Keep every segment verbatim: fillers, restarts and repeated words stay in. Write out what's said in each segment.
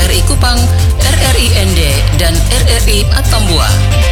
R R I Kupang, R R I Ende, dan R R I Atambua.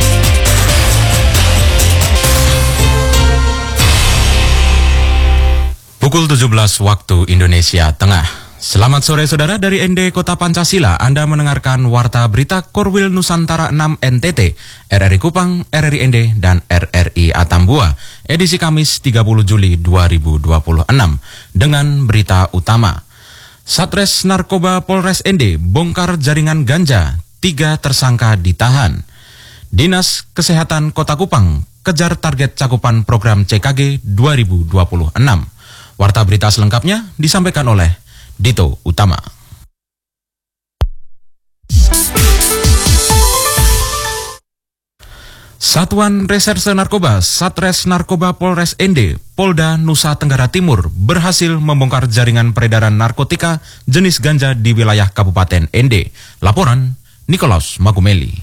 Pukul tujuh belas waktu Indonesia Tengah. Selamat sore saudara dari Ende Kota Pancasila. Anda mendengarkan Warta Berita Korwil Nusantara enam N T T, R R I Kupang, R R I Ende, dan R R I Atambua. Edisi Kamis tiga puluh Juli dua ribu dua puluh enam. Dengan berita utama. Satres Narkoba Polres Ende bongkar jaringan ganja, tiga tersangka ditahan. Dinas Kesehatan Kota Kupang kejar target cakupan program C K G dua ribu dua puluh enam. Warta berita selengkapnya disampaikan oleh Dito Utama. Satuan Reserse Narkoba Satres Narkoba Polres Ende, Polda Nusa Tenggara Timur berhasil membongkar jaringan peredaran narkotika jenis ganja di wilayah Kabupaten Ende. Laporan Nikolaus Magumeli.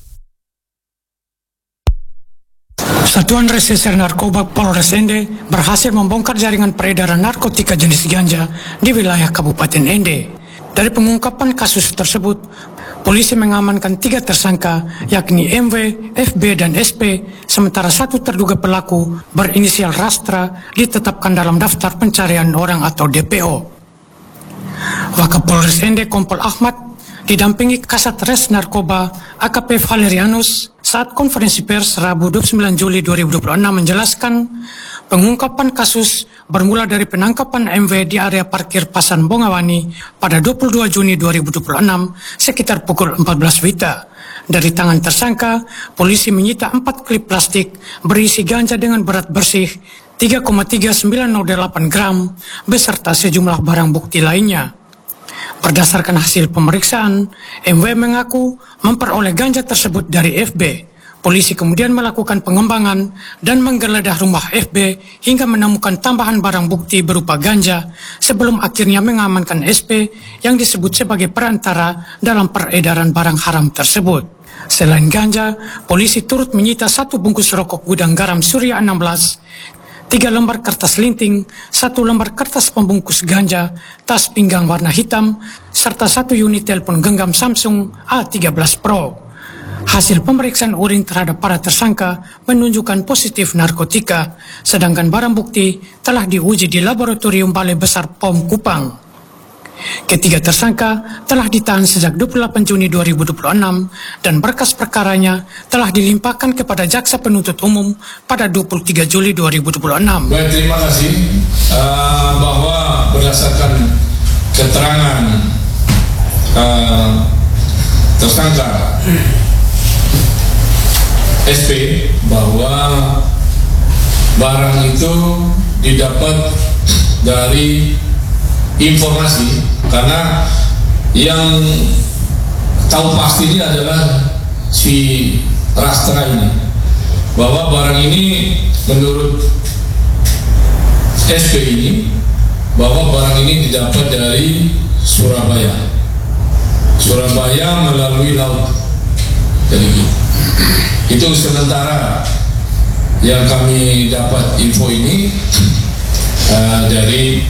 Satuan Reserse Narkoba Polres Ende berhasil membongkar jaringan peredaran narkotika jenis ganja di wilayah Kabupaten Ende. Dari pengungkapan kasus tersebut, polisi mengamankan tiga tersangka, yakni M W, F B, dan S P, sementara satu terduga pelaku berinisial Rastra ditetapkan dalam daftar pencarian orang atau D P O. Wakapolres Ende Kompol Ahmad didampingi Kasat Res Narkoba A K P Valerianus saat konferensi pers Rabu dua puluh sembilan Juli dua ribu dua puluh enam menjelaskan pengungkapan kasus bermula dari penangkapan M W di area parkir Pasan Bongawani pada dua puluh dua Juni dua ribu dua puluh enam sekitar pukul empat belas wita. Dari tangan tersangka, polisi menyita empat klip plastik berisi ganja dengan berat bersih tiga koma tiga sembilan nol delapan gram beserta sejumlah barang bukti lainnya. Berdasarkan hasil pemeriksaan, M W mengaku memperoleh ganja tersebut dari F B. Polisi kemudian melakukan pengembangan dan menggeledah rumah F B hingga menemukan tambahan barang bukti berupa ganja sebelum akhirnya mengamankan S P yang disebut sebagai perantara dalam peredaran barang haram tersebut. Selain ganja, polisi turut menyita satu bungkus rokok gudang garam Surya enam belas, tiga lembar kertas linting, satu lembar kertas pembungkus ganja, tas pinggang warna hitam, serta satu unit telepon genggam Samsung A tiga belas Pro. Hasil pemeriksaan urin terhadap para tersangka menunjukkan positif narkotika, sedangkan barang bukti telah diuji di Laboratorium Balai Besar P O M Kupang. Ketiga tersangka telah ditahan sejak dua puluh delapan Juni dua ribu dua puluh enam dan berkas perkaranya telah dilimpahkan kepada Jaksa Penuntut Umum pada dua puluh tiga Juli dua ribu dua puluh enam. Baik, terima kasih uh, bahwa berdasarkan keterangan uh, tersangka S P bahwa barang itu didapat dari informasi, karena yang tahu pastinya adalah si Rastra ini, bahwa barang ini menurut S P ini bahwa barang ini didapat dari Surabaya Surabaya melalui laut. Jadi itu sementara yang kami dapat info ini uh, dari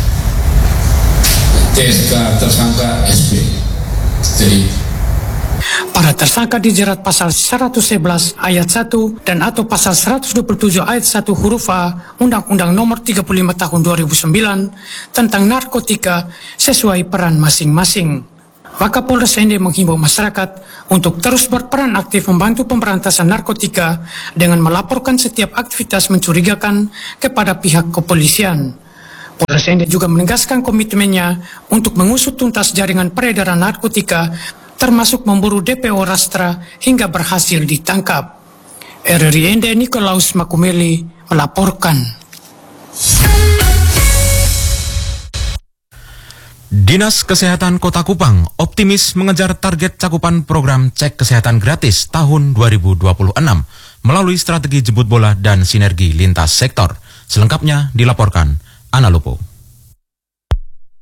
T S K tersangka S P. Jadi para tersangka dijerat pasal seratus sebelas ayat satu dan atau pasal seratus dua puluh tujuh ayat satu huruf A Undang-Undang Nomor tiga puluh lima Tahun dua ribu sembilan tentang narkotika sesuai peran masing-masing. Wakapolres Ende menghimbau masyarakat untuk terus berperan aktif membantu pemberantasan narkotika dengan melaporkan setiap aktivitas mencurigakan kepada pihak kepolisian. Polres Ende juga menegaskan komitmennya untuk mengusut tuntas jaringan peredaran narkotika, termasuk memburu D P O Rastra hingga berhasil ditangkap. R R I Ende Nikolaus Makumeli melaporkan. Dinas Kesehatan Kota Kupang optimis mengejar target cakupan program cek kesehatan gratis tahun dua ribu dua puluh enam melalui strategi jemput bola dan sinergi lintas sektor. Selengkapnya dilaporkan Ana Lupo.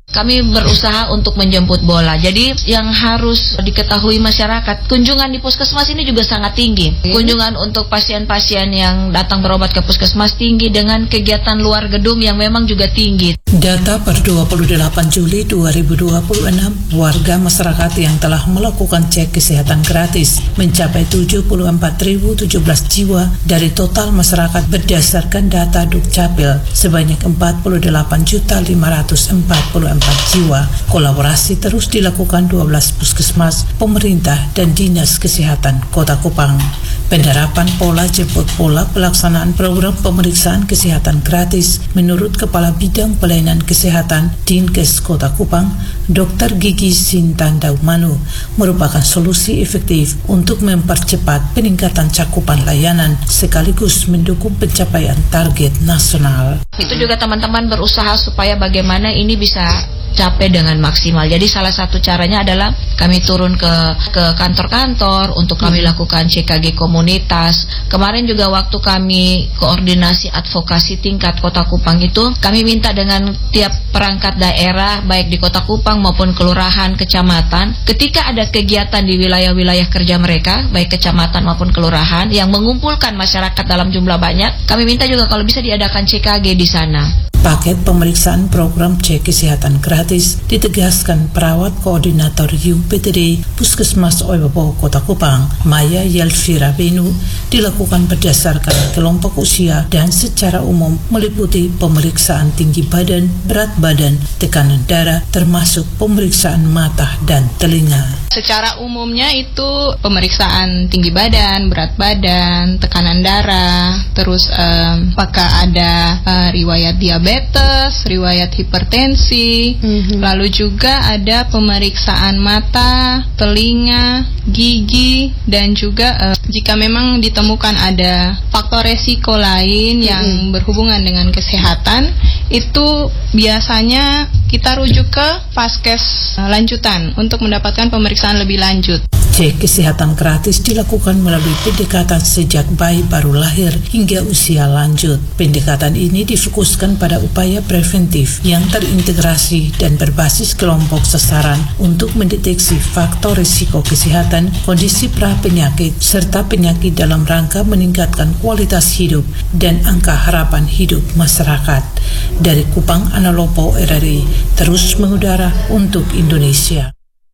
Kami berusaha untuk menjemput bola. Jadi yang harus diketahui masyarakat, kunjungan di puskesmas ini juga sangat tinggi. Kunjungan untuk pasien-pasien yang datang berobat ke puskesmas tinggi, dengan kegiatan luar gedung yang memang juga tinggi. Data per dua puluh delapan Juli dua ribu dua puluh enam, warga masyarakat yang telah melakukan cek kesehatan gratis mencapai tujuh puluh empat ribu tujuh belas jiwa dari total masyarakat berdasarkan data Dukcapil sebanyak empat puluh delapan juta lima ratus empat puluh empat jiwa. Kolaborasi terus dilakukan dua belas puskesmas, pemerintah, dan Dinas Kesehatan Kota Kupang. Penerapan pola jemput bola pelaksanaan program pemeriksaan kesehatan gratis menurut Kepala Bidang Pelayanan Kesehatan Dinkes Kota Kupang, Dokter Gigi Sintan Daumanu, merupakan solusi efektif untuk mempercepat peningkatan cakupan layanan sekaligus mendukung pencapaian target nasional. Itu juga teman-teman berusaha supaya bagaimana ini bisa capai dengan maksimal. Jadi salah satu caranya adalah kami turun ke ke kantor-kantor untuk kami lakukan C K G komunitas. Kemarin juga waktu kami koordinasi advokasi tingkat Kota Kupang itu, kami minta dengan tiap perangkat daerah baik di Kota Kupang maupun kelurahan, kecamatan, ketika ada kegiatan di wilayah-wilayah kerja mereka, baik kecamatan maupun kelurahan yang mengumpulkan masyarakat dalam jumlah banyak, kami minta juga kalau bisa diadakan C K G di sana. Paket pemeriksaan program cek kesehatan gratis ditegaskan perawat koordinator U P T D Puskesmas Oibobo Kota Kupang, Maya Yelvira Benu, dilakukan berdasarkan kelompok usia dan secara umum meliputi pemeriksaan tinggi badan, berat badan, tekanan darah, termasuk pemeriksaan mata dan telinga. Secara umumnya itu pemeriksaan tinggi badan, berat badan, tekanan darah, terus um, apakah ada uh, riwayat diabetes, riwayat hipertensi, mm-hmm. lalu juga ada pemeriksaan mata, telinga, gigi, dan juga uh, jika memang ditemukan ada faktor resiko lain yang mm-hmm. berhubungan dengan kesehatan, itu biasanya kita rujuk ke Paskes uh, lanjutan untuk mendapatkan pemeriksaan lebih lanjut. Cek kesehatan gratis dilakukan melalui pendekatan sejak bayi baru lahir hingga usia lanjut. Pendekatan ini difokuskan pada upaya preventif yang terintegrasi dan berbasis kelompok sasaran untuk mendeteksi faktor risiko kesehatan, kondisi pra-penyakit, serta penyakit dalam rangka meningkatkan kualitas hidup dan angka harapan hidup masyarakat. Dari Kupang, Analopo, R R I, terus mengudara untuk Indonesia.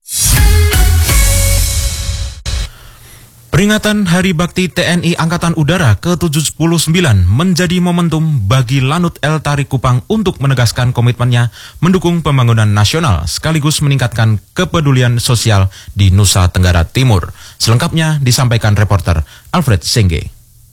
Peringatan Hari Bakti T N I Angkatan Udara ke tujuh puluh sembilan menjadi momentum bagi Lanut El Tari Kupang untuk menegaskan komitmennya mendukung pembangunan nasional sekaligus meningkatkan kepedulian sosial di Nusa Tenggara Timur. Selengkapnya disampaikan reporter Alfred Sengge.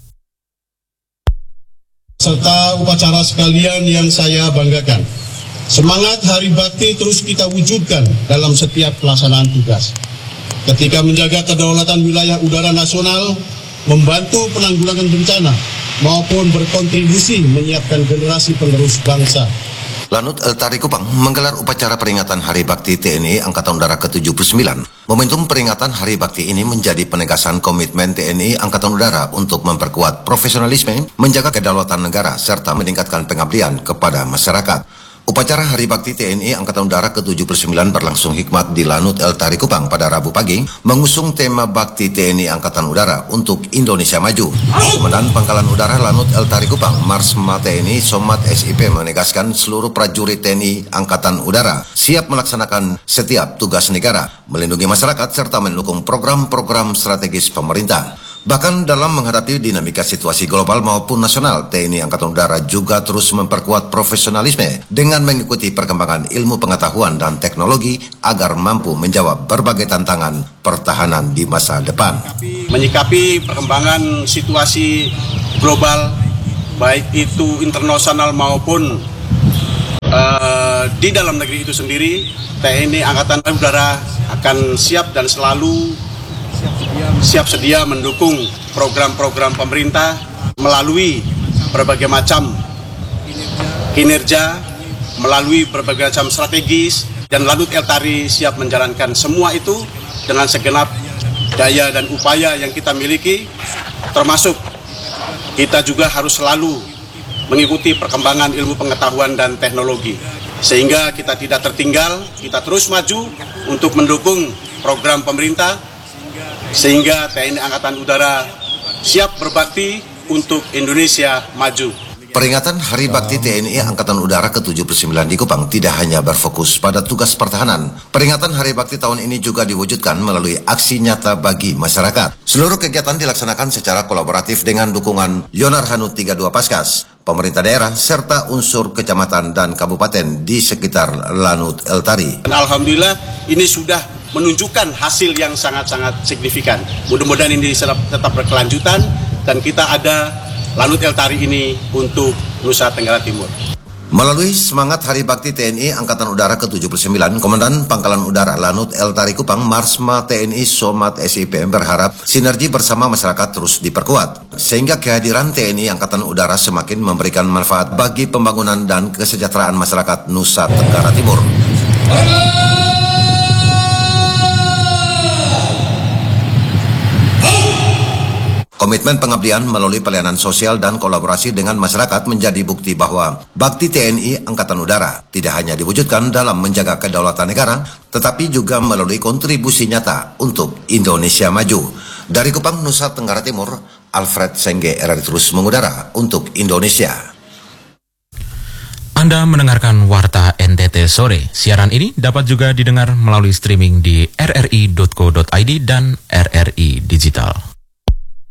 Serta upacara sekalian yang saya banggakan. Semangat Hari Bakti terus kita wujudkan dalam setiap pelaksanaan tugas. Ketika menjaga kedaulatan wilayah udara nasional, membantu penanggulangan bencana, maupun berkontribusi menyiapkan generasi penerus bangsa. Lanut El Tari Kupang menggelar upacara peringatan Hari Bakti T N I Angkatan Udara ke tujuh puluh sembilan. Momentum peringatan Hari Bakti ini menjadi penegasan komitmen T N I Angkatan Udara untuk memperkuat profesionalisme, menjaga kedaulatan negara, serta meningkatkan pengabdian kepada masyarakat. Upacara Hari Bakti T N I Angkatan Udara ke tujuh puluh sembilan berlangsung hikmat di Lanut El Tari Kupang pada Rabu pagi, mengusung tema Bakti T N I Angkatan Udara untuk Indonesia Maju. Komandan Pangkalan Udara Lanut El Tari Kupang, Marsma T N I Somat S I P menegaskan seluruh prajurit T N I Angkatan Udara siap melaksanakan setiap tugas negara, melindungi masyarakat, serta mendukung program-program strategis pemerintah. Bahkan dalam menghadapi dinamika situasi global maupun nasional, T N I Angkatan Udara juga terus memperkuat profesionalisme dengan mengikuti perkembangan ilmu pengetahuan dan teknologi agar mampu menjawab berbagai tantangan pertahanan di masa depan. Menyikapi perkembangan situasi global, baik itu internasional maupun uh, di dalam negeri itu sendiri, T N I Angkatan Udara akan siap dan selalu siap sedia mendukung program-program pemerintah melalui berbagai macam kinerja, melalui berbagai macam strategis, dan Lanut El Tari siap menjalankan semua itu dengan segenap daya dan upaya yang kita miliki, termasuk kita juga harus selalu mengikuti perkembangan ilmu pengetahuan dan teknologi. Sehingga kita tidak tertinggal, kita terus maju untuk mendukung program pemerintah, sehingga T N I Angkatan Udara siap berbakti untuk Indonesia maju. Peringatan Hari Bakti T N I Angkatan Udara ke tujuh puluh sembilan di Kupang tidak hanya berfokus pada tugas pertahanan. Peringatan Hari Bakti tahun ini juga diwujudkan melalui aksi nyata bagi masyarakat. Seluruh kegiatan dilaksanakan secara kolaboratif dengan dukungan Yonar Hanut tiga puluh dua Paskas, pemerintah daerah, serta unsur kecamatan dan kabupaten di sekitar Lanut Eltari. Dan alhamdulillah ini sudah menunjukkan hasil yang sangat-sangat signifikan. Mudah-mudahan ini tetap berkelanjutan dan kita ada Lanut Eltari ini untuk Nusa Tenggara Timur. Melalui semangat Hari Bakti T N I Angkatan Udara ke tujuh puluh sembilan, Komandan Pangkalan Udara Lanut Eltari Kupang, Marsma T N I Somat S I P M berharap sinergi bersama masyarakat terus diperkuat, sehingga kehadiran T N I Angkatan Udara semakin memberikan manfaat bagi pembangunan dan kesejahteraan masyarakat Nusa Tenggara Timur. Komitmen pengabdian melalui pelayanan sosial dan kolaborasi dengan masyarakat menjadi bukti bahwa bakti T N I Angkatan Udara tidak hanya diwujudkan dalam menjaga kedaulatan negara, tetapi juga melalui kontribusi nyata untuk Indonesia maju. Dari Kupang, Nusa Tenggara Timur, Alfred Sengge, R R I terus mengudara untuk Indonesia. Anda mendengarkan Warta N T T Sore. Siaran ini dapat juga didengar melalui streaming di r r i dot co dot i d dan R R I Digital.